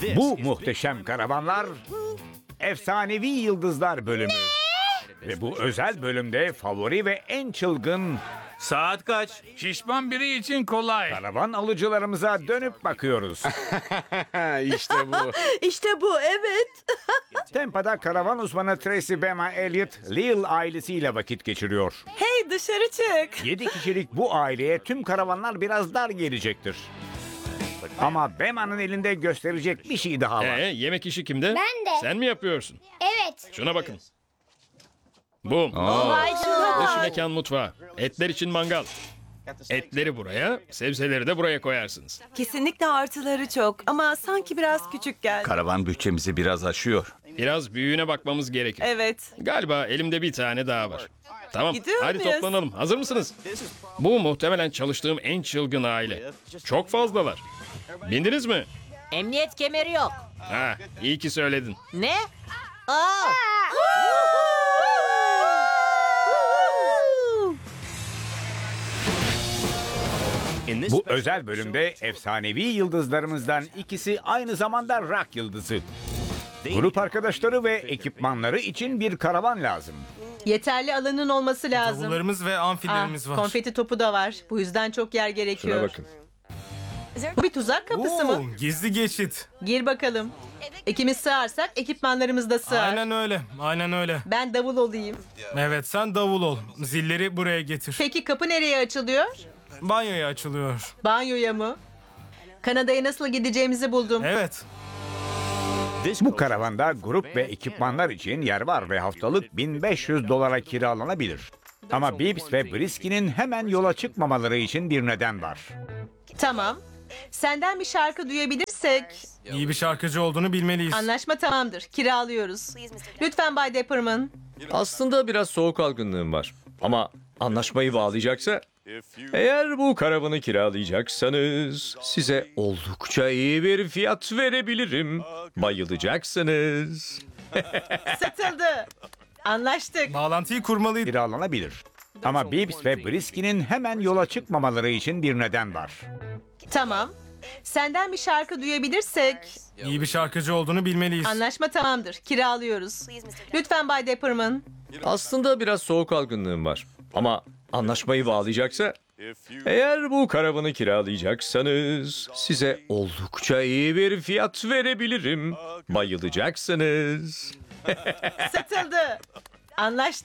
Bu muhteşem karavanlar Efsanevi Yıldızlar bölümü. Ve bu özel bölümde favori ve en çılgın Saat kaç? Şişman biri için kolay. karavan alıcılarımıza dönüp bakıyoruz. İşte bu. İşte bu, evet. Tampa'da karavan uzmanı Tracy Bema Elliott, Lil ailesiyle vakit geçiriyor. Hey, dışarı çık. 7 kişilik bu aileye tüm karavanlar biraz dar gelecektir. Ama Bema'nın elinde gösterecek bir şey daha var. Yemek işi kimde? Ben de. Sen mi yapıyorsun? Evet. Şuna bakın. Bum. Vay Dış canına. mekan mutfağı. Etler için mangal. Etleri buraya, sebzeleri de buraya koyarsınız. Kesinlikle artıları çok ama sanki biraz küçük geldi. Karavan bütçemizi biraz aşıyor. Biraz büyüğüne bakmamız gerekir. Evet. Galiba elimde bir tane daha var. Tamam, Gidiyor hadi muyuz? toplanalım. Hazır mısınız? Bu muhtemelen çalıştığım en çılgın aile. Çok fazlalar. Bindiniz mi? Emniyet kemeri yok. Ha, iyi ki söyledin. Ne? Aa! Bu özel bölümde efsanevi yıldızlarımızdan ikisi aynı zamanda rock yıldızı. Grup arkadaşları ve ekipmanları için bir karavan lazım. Yeterli alanın olması lazım. Davullarımız ve amfilerimiz var. Konfeti topu da var. Bu yüzden çok yer gerekiyor. Şuna bakın. Bu bir tuzak kapısı mı? Gizli geçit. Gir bakalım. İkimiz sığarsak ekipmanlarımız da sığar. Aynen öyle. Aynen öyle. Ben davul olayım. Evet, sen davul ol. Zilleri buraya getir. Peki kapı nereye açılıyor? Banyoya açılıyor. Banyoya mı? Kanada'ya nasıl gideceğimizi buldum. Evet. Bu karavanda grup ve ekipmanlar için yer var ve haftalık $1500 kiralanabilir. Ama Bibbs ve Brisky'nin hemen yola çıkmamaları için bir neden var. Tamam. Senden bir şarkı duyabilirsek İyi bir şarkıcı olduğunu bilmeliyiz. anlaşma tamamdır. Kiralıyoruz. Lütfen Bay Depperman. Aslında biraz soğuk algınlığım var. Ama anlaşmayı bağlayacaksa... Eğer bu karavanı kiralayacaksanız size oldukça iyi bir fiyat verebilirim. Bayılacaksınız. Satıldı. Anlaştık. Bağlantıyı kurmalıyız. Kiralanabilir. Ama Bibbs ve Brisky'nin hemen yola çıkmamaları için bir neden var. Tamam. Senden bir şarkı duyabilirsek İyi bir şarkıcı olduğunu bilmeliyiz. anlaşma tamamdır. Kiralıyoruz. Lütfen Bay Depperman. Aslında biraz soğuk algınlığım var. Ama anlaşmayı bağlayacaksa... Eğer bu karavanı kiralayacaksanız size oldukça iyi bir fiyat verebilirim. Bayılacaksınız. Satıldı. Anlaştık.